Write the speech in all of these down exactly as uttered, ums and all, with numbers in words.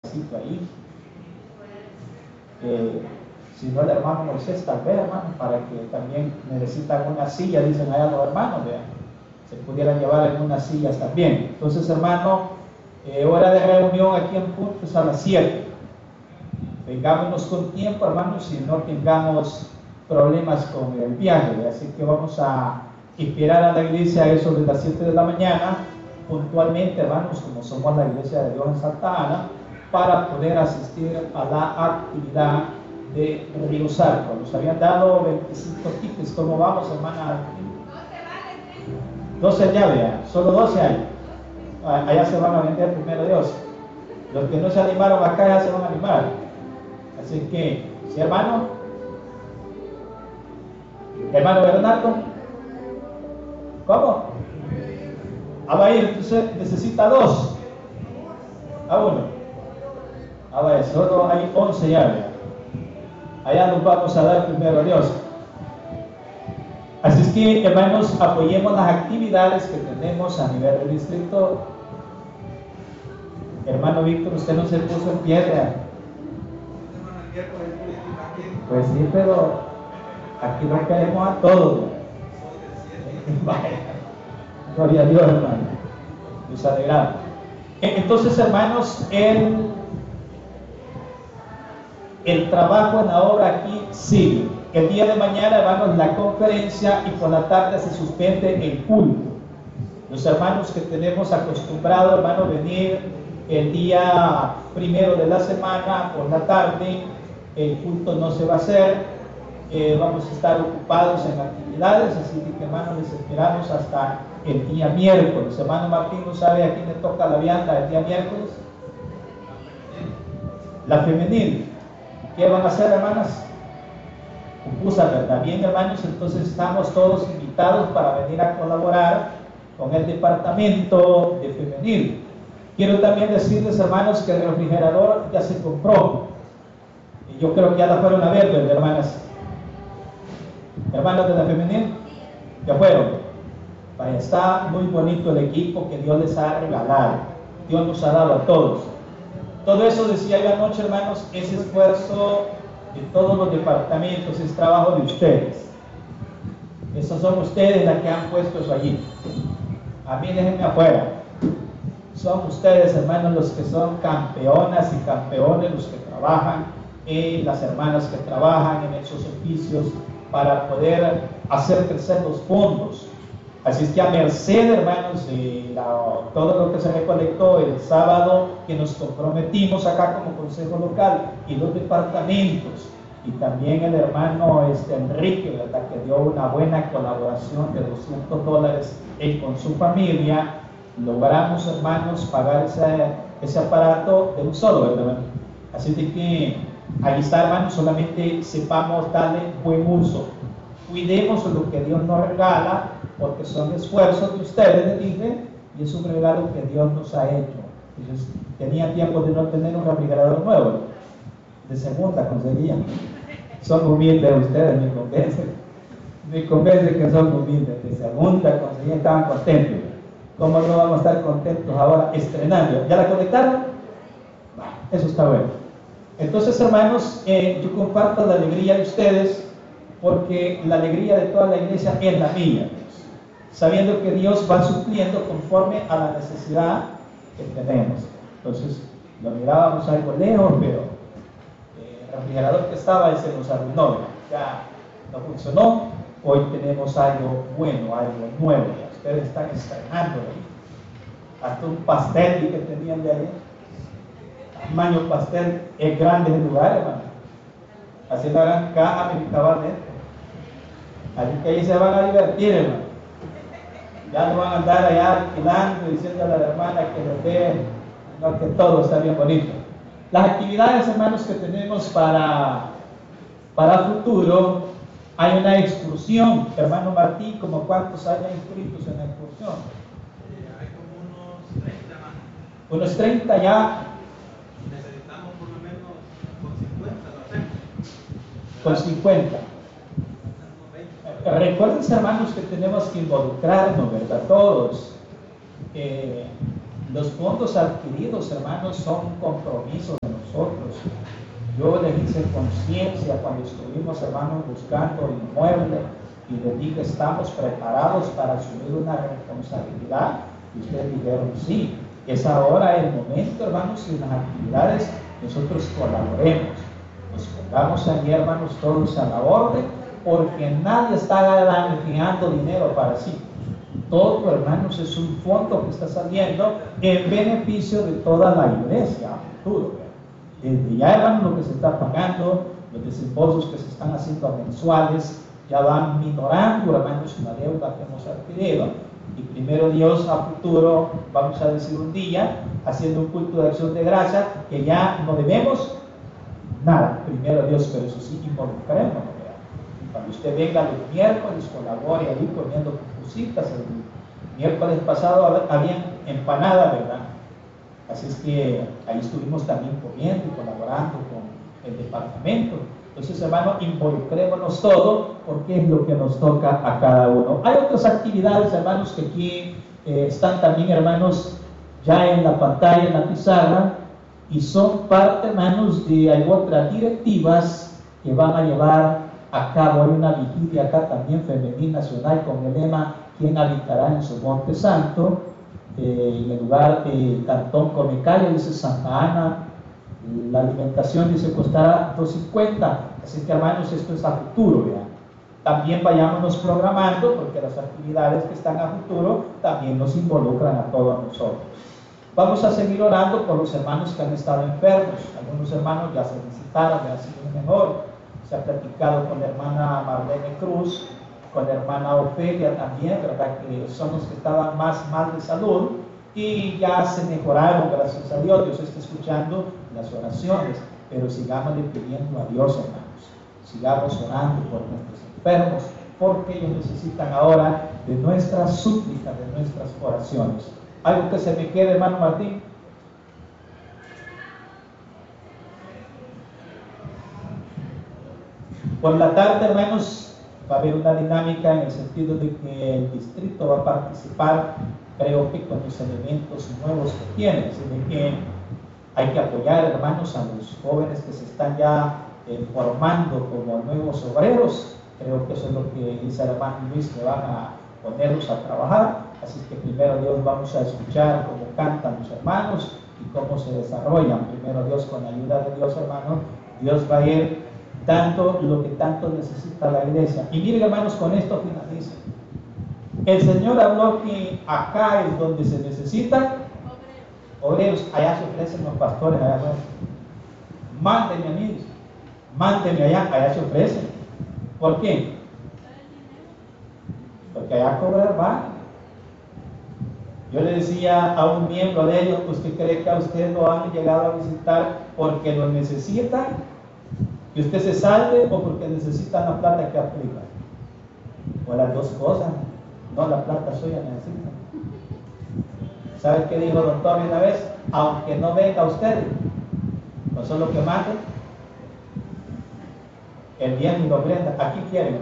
sitio ahí. Eh, si no, el hermano Moisés tal vez, hermano, para que también necesitan una silla, dicen allá los hermanos, vean, se pudieran llevar en unas sillas también. Entonces, hermano, eh, hora de reunión aquí en puntos a las siete. Vengámonos con tiempo, hermanos, y no tengamos problemas con el viaje. Así que vamos a esperar a la iglesia a eso de las siete de la mañana, puntualmente, hermanos, como somos la iglesia de Dios en Santa Ana, para poder asistir a la actividad de Río Sarco. Nos habían dado veinticinco tickets. ¿Cómo vamos, hermana? doce ya, vea, solo doce hay. Allá se van a vender, primero Dios. Los que no se animaron acá ya se van a animar. Así que, ¿sí, hermano? Hermano Bernardo, ¿cómo? Ah, va a ir, entonces necesita dos. A uno. Ah, vaya, solo hay once ya. Allá nos vamos a dar primero a Dios. Así es que, hermanos, apoyemos las actividades que tenemos a nivel del distrito. Hermano Víctor, usted no se puso en piedra. Pues sí, pero aquí no queremos a todos. Vaya. Gloria a Dios, hermano. Nos alegramos. Entonces, hermanos, el, el trabajo en la obra aquí sigue. El día de mañana, hermanos, la conferencia, y por la tarde se suspende el culto. Los hermanos que tenemos acostumbrado, hermanos, venir el día primero de la semana por la tarde, el culto no se va a hacer. Eh, vamos a estar ocupados en actividades, así que, hermanos, les esperamos hasta el día miércoles. Hermano Martín, ¿no sabe a quién le toca la vianda el día miércoles? La femenil. ¿Qué van a hacer, hermanas? Pupusa, ¿verdad? Bien, hermanos, entonces estamos todos invitados para venir a colaborar con el departamento de femenil. Quiero también decirles, hermanos, que el refrigerador ya se compró. Y yo creo que ya la fueron a ver, ¿verdad, hermanas? Hermanos de la femenil, ya fueron. Vaya, está muy bonito el equipo que Dios les ha regalado. Dios nos ha dado a todos. Todo eso, decía yo anoche, hermanos, es esfuerzo de todos los departamentos, es trabajo de ustedes. Esos son ustedes las que han puesto eso allí. A mí déjenme afuera. Son ustedes, hermanos, los que son campeonas y campeones, los que trabajan, y las hermanas que trabajan en esos oficios para poder hacer crecer los fondos. Así es que a merced, hermanos, de la, todo lo que se recolectó el sábado, que nos comprometimos acá como Consejo Local y los departamentos, y también el hermano este, Enrique, ¿verdad?, que dio una buena colaboración de doscientos dólares él con su familia, logramos, hermanos, pagar ese, ese aparato de un solo, ¿verdad? Así de que ahí está, hermanos, solamente sepamos darle buen uso. Cuidemos lo que Dios nos regala, porque son esfuerzos de ustedes, les dije, y es un regalo que Dios nos ha hecho. Entonces, tenía tiempo de no tener un refrigerador nuevo, de segunda conseguían. Son humildes ustedes, me convencen. Me convencen que son humildes. De segunda conseguían, estaban contentos. ¿Cómo no vamos a estar contentos ahora estrenando? ¿Ya la conectaron? Bueno, eso está bueno. Entonces, hermanos, eh, yo comparto la alegría de ustedes, porque la alegría de toda la iglesia es la mía, sabiendo que Dios va supliendo conforme a la necesidad que tenemos. Entonces, lo mirábamos algo lejos, pero eh, el refrigerador que estaba se nos arruinó, ya no funcionó. Hoy tenemos algo bueno, algo nuevo. Ustedes están estrenando hasta un pastel que tenían de ahí. Tamaño pastel es grande el lugar, hermano. Así la gran caja medicaba dentro. Así que ahí se van a divertir, hermano. Ya no van a andar allá alquilando y diciendo a la hermana que les dé, no, que todo está bien bonito. Las actividades, hermanos, que tenemos para, para futuro, hay una excursión, hermano Martín, ¿como cuántos hay inscritos en la excursión? Eh, hay como unos treinta más. Unos treinta ya. Necesitamos por lo menos con cincuenta, lo hacemos. Con cincuenta. Recuerden, hermanos, que tenemos que involucrarnos, ¿verdad? Todos. Eh, Los fondos adquiridos, hermanos, son un compromiso de nosotros. Yo les hice conciencia cuando estuvimos, hermanos, buscando inmueble y les dije, ¿estamos preparados para asumir una responsabilidad? Y ustedes dijeron, sí. Es ahora el momento, hermanos, y en las actividades nosotros colaboremos. Nos pongamos allí, hermanos, todos a la orden, porque nadie está granjeando dinero para sí. Todo, hermanos, es un fondo que está saliendo en beneficio de toda la iglesia a futuro. Desde ya, hermanos, lo que se está pagando, los desembolsos que se están haciendo mensuales, ya van minorando, hermanos, la deuda que hemos adquirido. Y primero Dios, a futuro, vamos a decir un día, haciendo un culto de acción de gracia, que ya no debemos nada. Primero Dios, pero eso sí, involucremos. Cuando usted venga los miércoles, colabore ahí poniendo cositas. El miércoles pasado habían empanada, ¿verdad? Así es que ahí estuvimos también comiendo y colaborando con el departamento. Entonces, hermano, involucrémonos todo, porque es lo que nos toca a cada uno. Hay otras actividades, hermanos, que aquí eh, están también, hermanos, ya en la pantalla, en la pizarra, y son parte, hermanos, de hay otras directivas que van a llevar a cabo. Hay una vigilia acá también femenil nacional con el lema ¿Quién habitará en su monte santo? Eh, en el lugar de Cantón Comecalle, dice Santa Ana. La alimentación, dice, costará dos cincuenta. Así que, hermanos, esto es a futuro, ¿verdad? También vayámonos programando, porque las actividades que están a futuro también nos involucran a todos nosotros. Vamos a seguir orando por los hermanos que han estado enfermos. Algunos hermanos ya se visitaron, ya han sido mejor. Se ha platicado con la hermana Marlene Cruz, con la hermana Ofelia también, ¿verdad? Que son los que estaban más mal de salud y ya se mejoraron, gracias a Dios. Dios está escuchando las oraciones, pero sigamos pidiendo a Dios, hermanos. Sigamos orando por nuestros enfermos, porque ellos necesitan ahora de nuestras súplicas, de nuestras oraciones. ¿Algo que se me quede, hermano Martín? Por la tarde, hermanos, va a haber una dinámica en el sentido de que el distrito va a participar, creo que con los elementos nuevos que tiene, así de que hay que apoyar, hermanos, a los jóvenes que se están ya eh, formando como nuevos obreros. Creo que eso es lo que dice el hermano Luis, que van a ponerlos a trabajar. Así que primero Dios vamos a escuchar cómo cantan los hermanos y cómo se desarrollan. Primero Dios, con la ayuda de Dios, hermanos, Dios va a ir dando lo que tanto necesita la iglesia. Y miren, hermanos, con esto finaliza. El Señor habló que acá es donde se necesitan obreros. Allá se ofrecen los pastores, allá no. Mándenme a mí, mándenme allá, allá se ofrecen. ¿Por qué? Porque allá a cobrar van. Yo le decía a un miembro de ellos, ¿usted cree que a usted lo han llegado a visitar porque lo necesitan? ¿Que usted se salve o porque necesitan la plata que aplica? O las dos cosas. No, la plata suya necesita. ¿Sabe qué dijo don Tommy una vez? Aunque no venga usted, no solo que mate, el bien y lo prenda. Aquí quieren.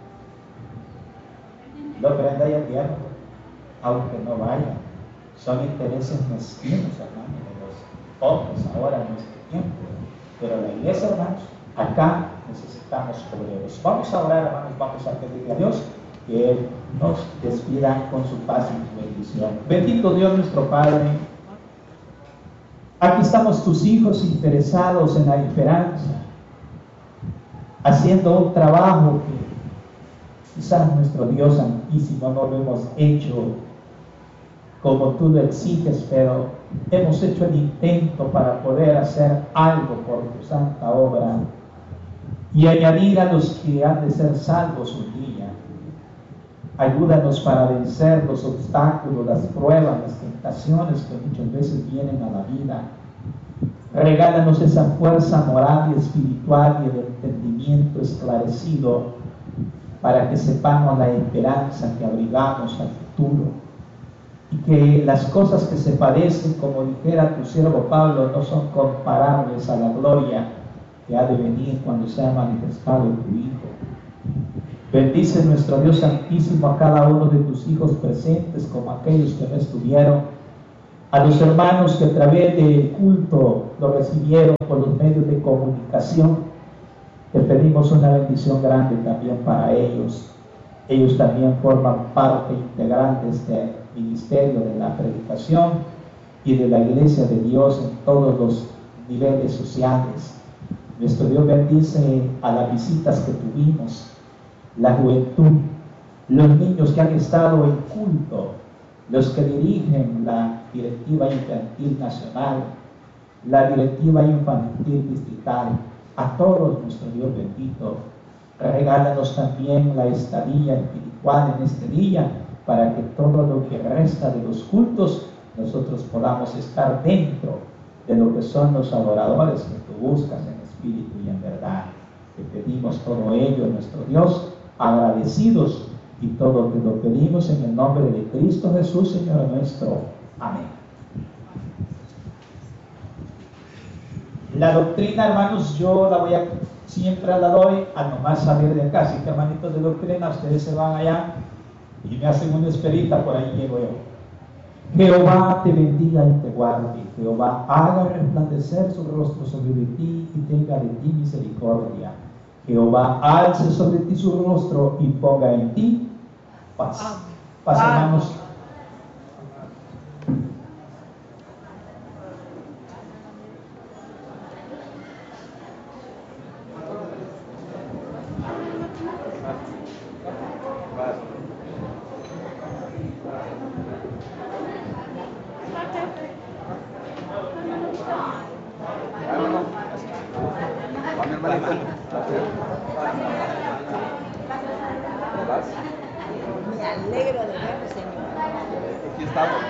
Lo prenda y el bien, aunque no vaya. Son intereses mezquinos, hermanos, de los hombres ahora en este tiempo. Pero la iglesia, hermanos, acá necesitamos obreros. Vamos a orar, hermanos, vamos a pedirle a Dios que Él nos despida con su paz y su bendición. Bendito Dios nuestro Padre, aquí estamos tus hijos interesados en la esperanza, haciendo un trabajo que quizás nuestro Dios Santísimo no lo hemos hecho como tú lo exiges, pero hemos hecho el intento para poder hacer algo por tu santa obra y añadir a los que han de ser salvos un día. Ayúdanos para vencer los obstáculos, las pruebas, las tentaciones que muchas veces vienen a la vida. Regálanos esa fuerza moral y espiritual y el entendimiento esclarecido para que sepamos la esperanza que abrigamos al futuro y que las cosas que se padecen, como dijera tu siervo Pablo, no son comparables a la gloria que ha de venir cuando sea manifestado tu Hijo. Bendice nuestro Dios Santísimo a cada uno de tus hijos presentes como aquellos que no estuvieron, A los hermanos que a través del culto lo recibieron por los medios de comunicación, te pedimos una bendición grande también para ellos. Ellos también forman parte integral de este ministerio de la predicación y de la iglesia de Dios en todos los niveles sociales. Nuestro Dios bendice a las visitas que tuvimos, la juventud, los niños que han estado en culto, los que dirigen la directiva infantil nacional, la directiva infantil distrital, a todos, nuestro Dios bendito. Regálanos también la estadía espiritual en este día, para que todo lo que resta de los cultos, nosotros podamos estar dentro de lo que son los adoradores que tú buscas en espíritu y en verdad. Te pedimos todo ello, nuestro Dios, agradecidos, y todo te lo pedimos en el nombre de Cristo Jesús, Señor nuestro. Amén. La doctrina, hermanos, yo la voy a, siempre la doy a nomás salir de acá. Así que, hermanitos de doctrina, ustedes se van allá y me hacen una esperita, por ahí llego yo. Jehová te bendiga y te guarde. Jehová haga resplandecer su rostro sobre ti y tenga de ti misericordia. Jehová alce sobre ti su rostro y ponga en ti paz. Paz, hermanos. Me alegro de verlo, Señor. Aquí estamos.